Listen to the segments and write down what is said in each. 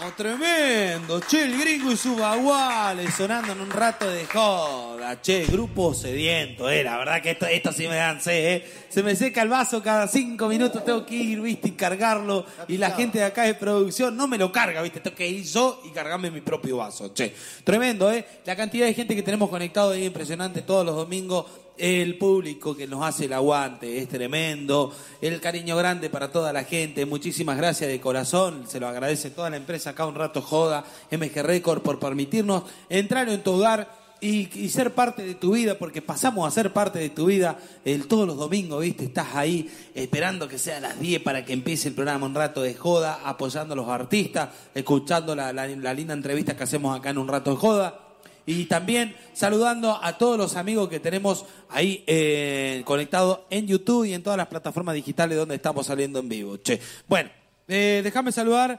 Tremendo, che, el gringo y sus baguales sonando en un rato de joda, che, grupo sediento, la verdad que esto sí me dan sed, se me seca el vaso cada 5 minutos, tengo que ir, viste, y cargarlo, y la gente de acá de producción no me lo carga, viste, tengo que ir yo y cargarme mi propio vaso, che, tremendo, la cantidad de gente que tenemos conectado ahí impresionante todos los domingos. El público que nos hace el aguante es tremendo, el cariño grande para toda la gente, muchísimas gracias de corazón, se lo agradece toda la empresa acá un rato joda, MG Record, por permitirnos entrar en tu hogar y ser parte de tu vida, porque pasamos a ser parte de tu vida todos los domingos, ¿viste? Estás ahí esperando que sea a las 10 para que empiece el programa un rato de joda, apoyando a los artistas, escuchando la linda entrevista que hacemos acá en un rato de joda. Y también saludando a todos los amigos que tenemos ahí conectados en YouTube y en todas las plataformas digitales donde estamos saliendo en vivo. Che. Bueno, déjame saludar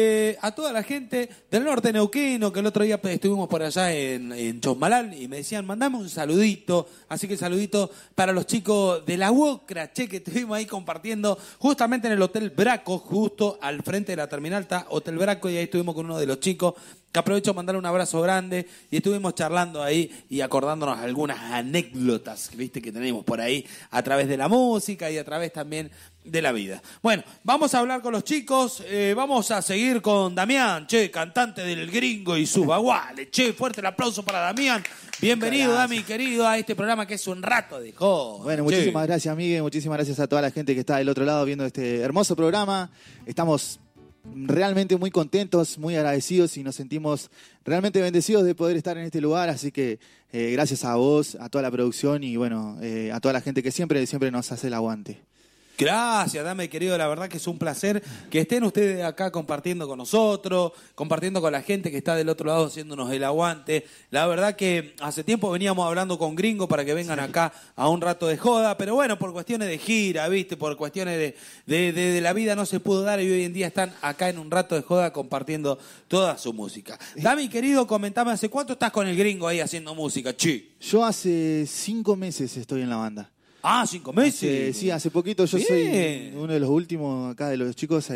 a toda la gente del norte neuquino, que el otro día estuvimos por allá en Chosmalal y me decían, mandame un saludito. Así que saludito para los chicos de la UOCRA, che, que estuvimos ahí compartiendo justamente en el Hotel Braco, justo al frente de la terminal está Hotel Braco, y ahí estuvimos con uno de los chicos. Que aprovecho a mandarle un abrazo grande y estuvimos charlando ahí y acordándonos algunas anécdotas, viste, que tenemos por ahí a través de la música y a través también de la vida. Bueno, vamos a hablar con los chicos, vamos a seguir con Damián, che, cantante del Gringo y sus baguales. Che, fuerte el aplauso para Damián. Bienvenido, Dami, querido, a este programa que es un rato de joda. Bueno, muchísimas gracias, Miguel, muchísimas gracias a toda la gente que está del otro lado viendo este hermoso programa. Estamos realmente muy contentos, muy agradecidos y nos sentimos realmente bendecidos de poder estar en este lugar, así que gracias a vos, a toda la producción y bueno, a toda la gente que siempre nos hace el aguante. Gracias, Dame, querido, la verdad que es un placer que estén ustedes acá compartiendo con nosotros, compartiendo con la gente que está del otro lado haciéndonos el aguante. La verdad que hace tiempo veníamos hablando con Gringo para que vengan acá a un rato de joda, pero bueno, por cuestiones de gira, viste, por cuestiones de la vida no se pudo dar y hoy en día están acá en un rato de joda compartiendo toda su música. Dami, querido, comentame, ¿hace cuánto estás con el Gringo ahí haciendo música, chi? Yo hace 5 meses estoy en la banda. Ah, 5 meses. Sí, hace poquito. Yo soy uno de los últimos acá de los chicos.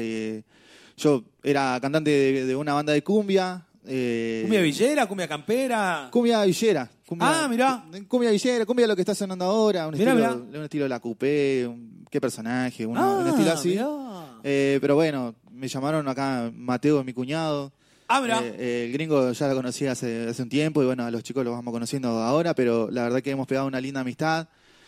Yo era cantante de una banda de cumbia. ¿Cumbia villera, cumbia campera? Cumbia villera. Mirá. Cumbia villera, cumbia lo que está sonando ahora. Un estilo La Coupé, qué personaje, un estilo así. Pero bueno, me llamaron acá Mateo, mi cuñado. Mirá. El Gringo ya lo conocí hace un tiempo y bueno, a los chicos los vamos conociendo ahora, pero la verdad que hemos pegado una linda amistad.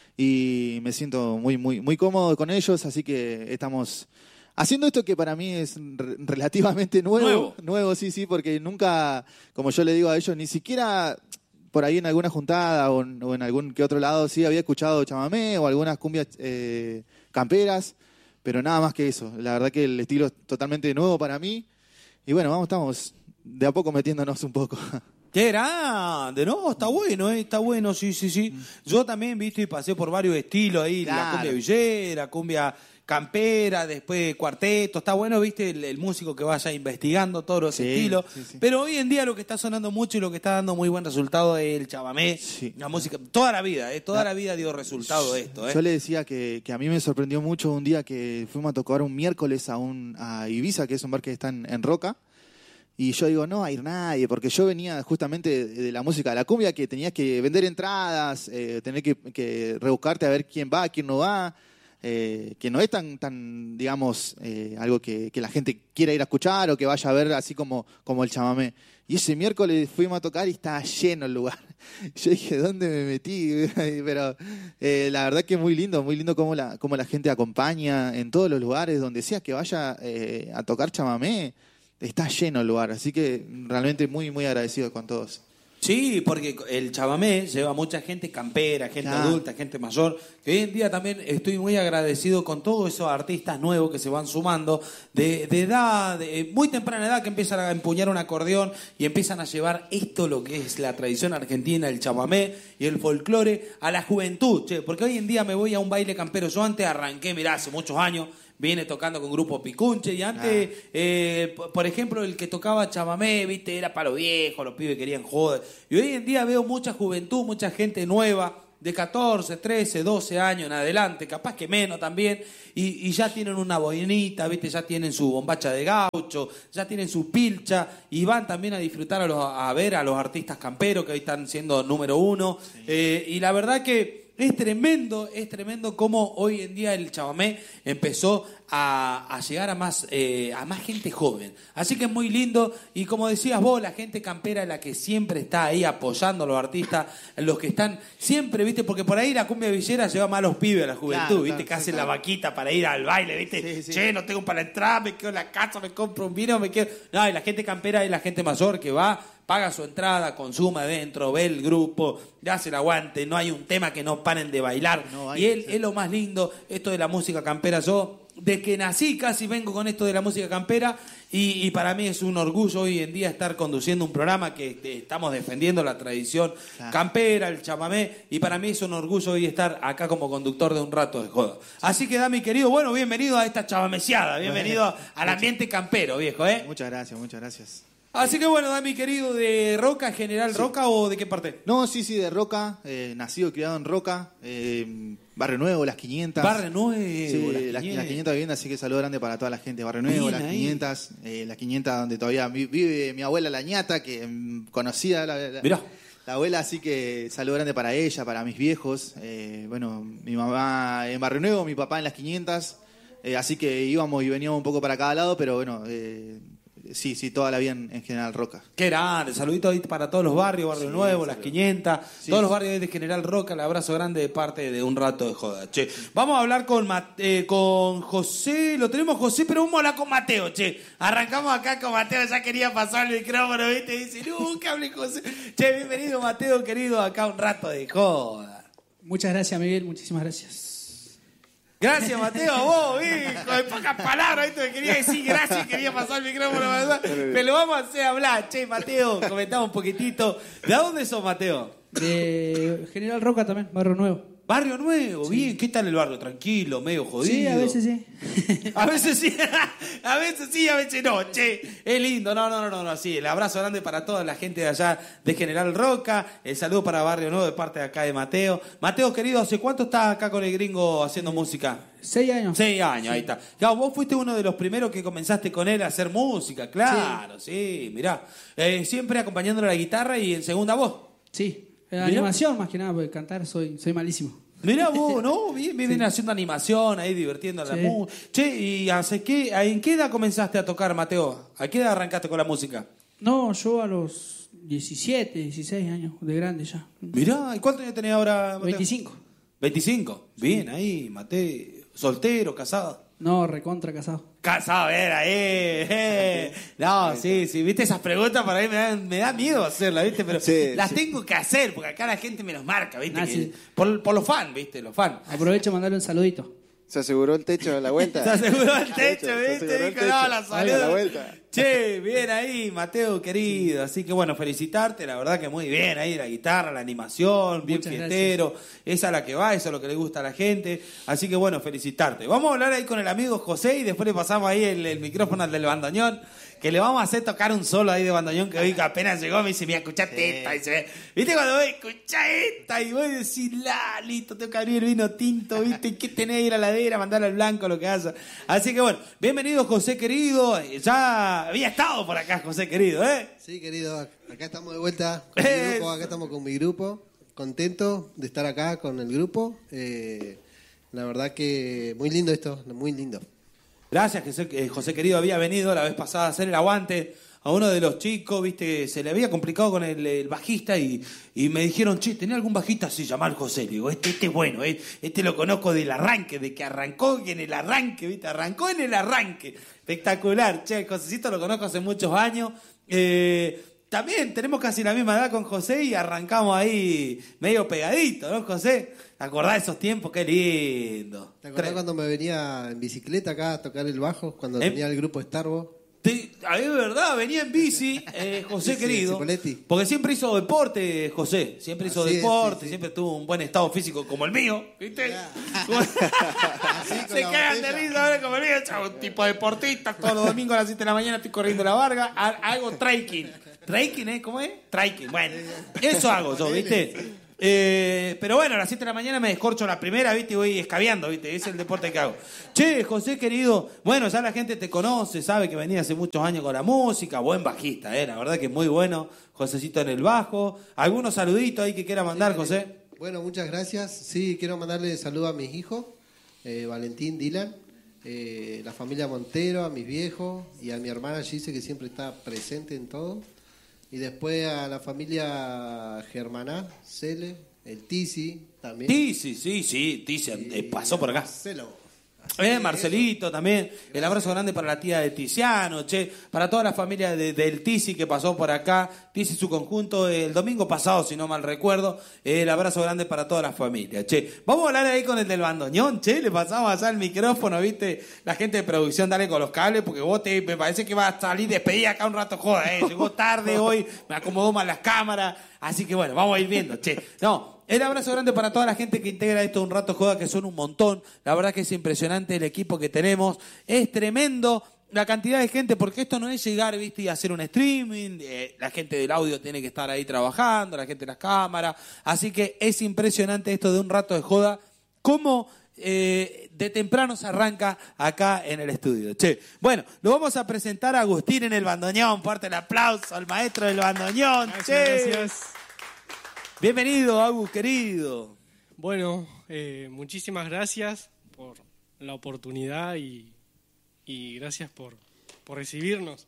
Y me siento muy cómodo con ellos, así que estamos haciendo esto que para mí es relativamente nuevo, sí, porque nunca, como yo le digo a ellos, ni siquiera por ahí en alguna juntada o en algún que otro lado sí había escuchado chamamé o algunas cumbias camperas, pero nada más que eso. La verdad que el estilo es totalmente nuevo para mí y bueno, estamos de a poco metiéndonos un poco. ¡Qué grande! No, está bueno, está bueno, sí. Yo también, viste, y pasé por varios estilos ahí, claro. La cumbia villera, cumbia campera, después cuarteto, está bueno, viste, el músico que vaya investigando todos los estilos, sí. Pero hoy en día lo que está sonando mucho y lo que está dando muy buen resultado es el chamamé, la música, toda la vida, la vida dio resultado esto. Yo le decía que a mí me sorprendió mucho un día que fuimos a tocar un miércoles a Ibiza, que es un bar que está en Roca. Y yo digo, no va a ir nadie, porque yo venía justamente de la música de la cumbia, que tenías que vender entradas, tener que rebuscarte a ver quién va, quién no va, que no es tan digamos, algo que la gente quiera ir a escuchar o que vaya a ver así como el chamamé. Y ese miércoles fuimos a tocar y estaba lleno el lugar. Yo dije, ¿dónde me metí? Pero la verdad que es muy lindo cómo la gente acompaña en todos los lugares, donde sea que vaya a tocar chamamé. Está lleno el lugar, así que realmente muy agradecido con todos. Sí, porque el chamamé lleva mucha gente campera, gente adulta, gente mayor, que hoy en día también estoy muy agradecido con todos esos artistas nuevos que se van sumando, de edad, de muy temprana edad, que empiezan a empuñar un acordeón y empiezan a llevar esto, lo que es la tradición argentina, el chamamé y el folclore, a la juventud, porque hoy en día me voy a un baile campero. Yo antes arranqué, mirá, hace muchos años, viene tocando con Grupo Picunche y antes, por ejemplo, el que tocaba chamamé, viste, era para los viejos, los pibes querían joder. Y hoy en día veo mucha juventud, mucha gente nueva de 14, 13, 12 años en adelante, capaz que menos también, y ya tienen una boinita, ¿viste? Ya tienen su bombacha de gaucho, ya tienen su pilcha, y van también a disfrutar a ver a los artistas camperos que hoy están siendo número 1. Sí. Y la verdad que es tremendo cómo hoy en día el chamamé empezó a llegar a más gente joven. Así que es muy lindo, y como decías vos, la gente campera es la que siempre está ahí apoyando a los artistas, los que están siempre, ¿viste? Porque por ahí la cumbia villera lleva más a los pibes, a la juventud, claro, ¿viste? Que hacen la vaquita para ir al baile, ¿viste? Sí. Che, no tengo para entrar, me quedo en la casa, me compro un vino, me quedo... No, y la gente campera es la gente mayor que va, paga su entrada, consume adentro, ve el grupo, le hace el aguante, no hay un tema que no paren de bailar. No hay, y él es lo más lindo, esto de la música campera. Yo, de que nací, casi vengo con esto de la música campera, y para mí es un orgullo hoy en día estar conduciendo un programa que estamos defendiendo la tradición campera, el chamamé, y para mí es un orgullo hoy estar acá como conductor de Un Rato de Joda. Así que, Dami, querido, bueno, bienvenido a esta chamameciada, bienvenido al ambiente campero, viejo, ¿eh? Muchas gracias. Así que bueno, Dami, querido, ¿de Roca, General Roca o de qué parte? No, sí, de Roca, nacido y criado en Roca, Barrio Nuevo, Las 500. Barrio Nuevo, sí, las 500 viviendas, así que saludo grande para toda la gente. Barrio Nuevo, bien, Las 500, Las 500 donde todavía vive mi abuela La Ñata, que conocía la abuela, así que saludo grande para ella, para mis viejos. Bueno, mi mamá en Barrio Nuevo, mi papá en Las 500, así que íbamos y veníamos un poco para cada lado, pero bueno... Sí, toda la vida en General Roca. Qué grande, saludito ahí para todos los barrios, Barrio Nuevo, Las 500, todos los barrios de General Roca, el abrazo grande de parte de Un Rato de Joda, che. Vamos a hablar con José, lo tenemos José, pero vamos a hablar con Mateo, che. Arrancamos acá con Mateo, ya quería pasar el micrófono, ¿viste? Y dice, nunca hablé José. Che, bienvenido Mateo, querido, acá Un Rato de Joda. Muchas gracias, Miguel, muchísimas gracias. Gracias, Mateo, a vos, hijo, de pocas palabras, ¿viste? Me quería decir gracias, quería pasar el micrófono, ¿verdad? Pero lo vamos a hacer hablar. Che, Mateo, comentamos un poquitito. ¿De dónde sos, Mateo? De General Roca también, Barrio Nuevo. Barrio Nuevo, sí. Bien. ¿Qué tal el barrio? Tranquilo, medio jodido. Sí, a veces sí. A veces sí, a veces sí, a veces no. Che, es lindo. No. Sí, el abrazo grande para toda la gente de allá de General Roca. El saludo para Barrio Nuevo de parte de acá de Mateo. Mateo, querido, ¿hace cuánto estás acá con el gringo haciendo música? 6 años. 6 años, sí. Ahí está. Claro, vos fuiste uno de los primeros que comenzaste con él a hacer música, claro, sí, mirá. Siempre acompañándole a la guitarra y en segunda voz. Sí. Animación más que nada, porque cantar soy malísimo. Mirá vos, ¿no? Bien haciendo animación, ahí divirtiendo a la música. Che, ¿y en qué edad comenzaste a tocar, Mateo? ¿A qué edad arrancaste con la música? No, yo a los 17, 16 años, de grande ya. Mirá, ¿y cuántos años tenés ahora, Mateo? 25. 25, bien, ahí, Mateo. ¿Soltero, casado? No, recontra casado. Casado, No, sí, viste, esas preguntas para mí me da miedo hacerlas, viste, pero las tengo que hacer, porque acá la gente me los marca, viste, sí. por los fans, viste, los fans. Aprovecho a mandarle un saludito. Se aseguró el techo de la vuelta. Se aseguró el techo, ¿viste? Dijo, no, la salud. La vuelta. Che, bien ahí, Mateo, querido. Así que bueno, felicitarte, la verdad que muy bien ahí, la guitarra, la animación, bien muchas fiestero. Gracias. Esa es la que va, eso es lo que le gusta a la gente. Así que bueno, felicitarte. Vamos a hablar ahí con el amigo José y después le pasamos ahí el micrófono al del bandoneón, que le vamos a hacer tocar un solo ahí de bandoneón que hoy apenas llegó me dice, mira, escuchate esta. Dice, ¿viste cuando voy, escuchá esta? Y voy a decir, listo, tengo que abrir el vino tinto, ¿viste? ¿Qué tenés que ir a la ladera, mandar al blanco, lo que haya? Así que bueno, bienvenido José querido. Ya había estado por acá, José querido, ¿eh? Sí, querido, acá estamos de vuelta con mi grupo, acá estamos con mi grupo. Contento de estar acá con el grupo. La verdad que muy lindo esto, muy lindo. Gracias, José querido había venido la vez pasada a hacer el aguante a uno de los chicos, viste, se le había complicado con el bajista y me dijeron, che, ¿tenés algún bajista así llamar José? Le digo, este es bueno, este lo conozco del arranque, de que arrancó en el arranque, viste, arrancó en el arranque. Espectacular, che, Josecito lo conozco hace muchos años. También tenemos casi la misma edad con José y arrancamos ahí medio pegadito, ¿no, José? ¿Te acordás de esos tiempos? ¡Qué lindo! ¿Te acordás cuando me venía en bicicleta acá a tocar el bajo? Cuando tenía el grupo Starbo. Es verdad, venía en bici, José querido. Porque siempre hizo deporte, José. Siempre hizo deporte, siempre tuvo un buen estado físico como el mío, ¿viste? Se cagan de risa ahora como el mío. Un tipo deportista, todos los domingos a las 7 de la mañana estoy corriendo la Varga, hago trekking. ¿Trekking, ¿Cómo es? Trekking, bueno. Eso hago yo, ¿viste? Pero bueno, a las 7 de la mañana me descorcho la primera, ¿viste? Y voy escabeando, ¿viste? Es el deporte que hago. Che, José, querido, bueno, ya la gente te conoce, sabe que venía hace muchos años con la música, buen bajista, la verdad que es muy bueno, Josecito en el bajo. ¿Algunos saluditos ahí que quiera mandar, José? Bueno, muchas gracias. Sí, quiero mandarle saludos a mis hijos, Valentín, Dylan, la familia Montero, a mis viejos y a mi hermana Gise, que siempre está presente en todo. Y después a la familia Germaná, Cele, el Tisi también. Tisi, sí, Tisi pasó por acá. Marcelo. Marcelito también. El abrazo grande para la tía de Tiziano, para toda la familia del Tisi que pasó por acá. Tisi su conjunto el domingo pasado, si no mal recuerdo. El abrazo grande para toda la familia, Vamos a hablar ahí con el del bandoneón, le pasamos allá el micrófono, ¿viste? La gente de producción, dale con los cables, porque vos me parece que va a salir despedida acá un rato, joda, Llegó tarde hoy, me acomodó mal las cámaras. Así que bueno, vamos a ir viendo, No, el abrazo grande para toda la gente que integra esto Un Rato Joda, que son un montón. La verdad que es impresionante el equipo que tenemos. Es tremendo la cantidad de gente, porque esto no es llegar, ¿viste? Y hacer un streaming. La gente del audio tiene que estar ahí trabajando, la gente de las cámaras. Así que es impresionante esto de Un Rato de Joda. Cómo de temprano se arranca acá en el estudio. Bueno, lo vamos a presentar a Agustín en el bandoneón. Fuerte el aplauso al maestro del bandoneón. Gracias. Bienvenido, Agus, querido. Bueno, muchísimas gracias por la oportunidad y gracias por recibirnos.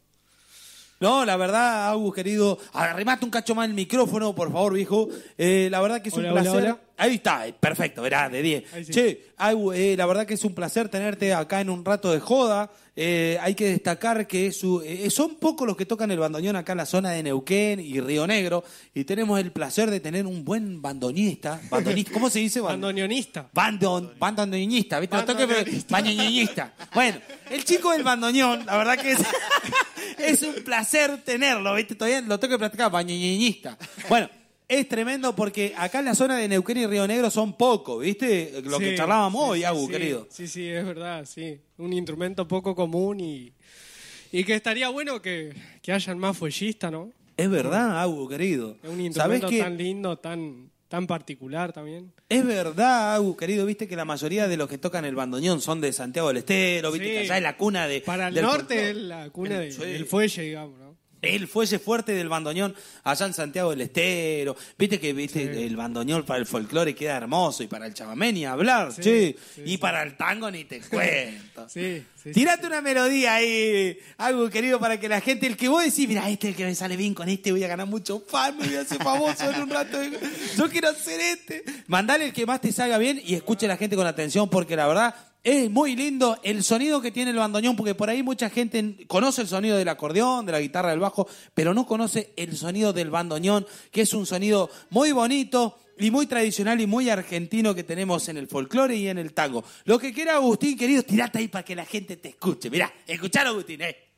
No, la verdad, Agus, querido, arrimate un cacho más el micrófono, por favor, viejo. La verdad que es un placer. Hola. Ahí está, perfecto, verá, de 10. Sí. Agus, la verdad que es un placer tenerte acá en Un Rato de Joda. Hay que destacar que son pocos los que tocan el bandoneón acá en la zona de Neuquén y Río Negro, y tenemos el placer de tener un buen bandoneonista. ¿Cómo se dice? Bandoneonista. Bandoneonista, ¿viste? Bandoneonista. Bueno, el chico del bandoneón, la verdad que es un placer tenerlo, ¿viste? Todavía lo tengo que platicar, bandoneonista. Bueno, es tremendo porque acá en la zona de Neuquén y Río Negro son pocos, ¿viste? Lo que charlábamos hoy, Agus, querido. Sí, es verdad, sí. Un instrumento poco común y que estaría bueno que hayan más fuellistas, ¿no? Es verdad, Agus, querido. Es un instrumento tan lindo, tan particular también. Es verdad, Agus, querido, viste que la mayoría de los que tocan el bandoneón son de Santiago del Estero, viste que allá es la cuna de... Para el norte es la cuna del fuelle, digamos, ¿no? El fuelle fuerte del bandoneón allá en Santiago del Estero. Viste que el bandoneón para el folclore queda hermoso, y para el chamamé ni hablar, y para el tango ni te cuento. Tirate una melodía ahí, algo querido, para que la gente, el que vos decís, mira, este es el que me sale bien con este, voy a ganar mucho fan, me voy a hacer famoso en un rato. Yo quiero hacer este. Mandale el que más te salga bien y escuche a la gente con atención, porque la verdad... Es muy lindo el sonido que tiene el bandoneón, porque por ahí mucha gente conoce el sonido del acordeón, de la guitarra, del bajo, pero no conoce el sonido del bandoneón, que es un sonido muy bonito y muy tradicional y muy argentino que tenemos en el folclore y en el tango. Lo que quiera, Agustín, querido, tirate ahí para que la gente te escuche. Mirá, escuchalo, Agustín,